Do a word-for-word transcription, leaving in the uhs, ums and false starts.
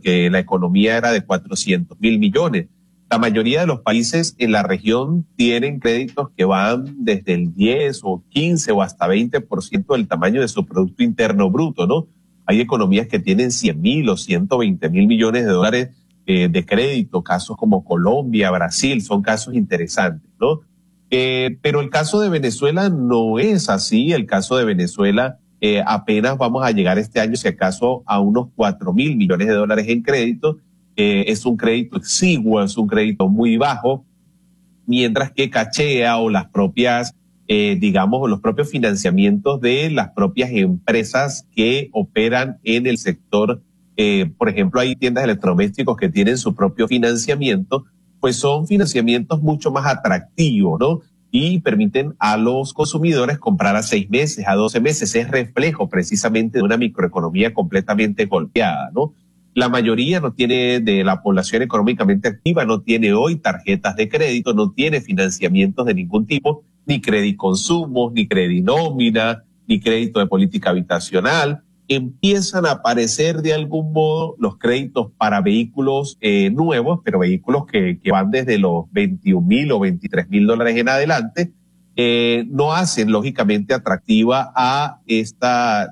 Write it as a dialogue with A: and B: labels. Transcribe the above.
A: porque la economía era de cuatrocientos mil millones. La mayoría de los países en la región tienen créditos que van desde el diez o quince o hasta veinte por ciento del tamaño de su Producto Interno Bruto, ¿no? Hay economías que tienen cien mil o ciento veinte mil millones de dólares eh, de crédito, casos como Colombia, Brasil, son casos interesantes, ¿no? Eh, pero el caso de Venezuela no es así. El caso de Venezuela eh, apenas vamos a llegar este año, si acaso, a unos cuatro mil millones de dólares en crédito. Eh, es un crédito exiguo, es un crédito muy bajo, mientras que Cachea o las propias, eh, digamos, los propios financiamientos de las propias empresas que operan en el sector, eh, por ejemplo, hay tiendas de electrodomésticos que tienen su propio financiamiento, pues son financiamientos mucho más atractivos, ¿no? Y permiten a los consumidores comprar a seis meses, a doce meses. Es reflejo precisamente de una microeconomía completamente golpeada, ¿no? La mayoría no tiene, de la población económicamente activa, no tiene hoy tarjetas de crédito, no tiene financiamientos de ningún tipo, ni crédito consumos, ni crédito nómina, ni crédito de política habitacional. Empiezan a aparecer de algún modo los créditos para vehículos eh, nuevos, pero vehículos que, que van desde los veintiún mil o veintitrés mil dólares en adelante, eh, no hacen lógicamente atractiva a esta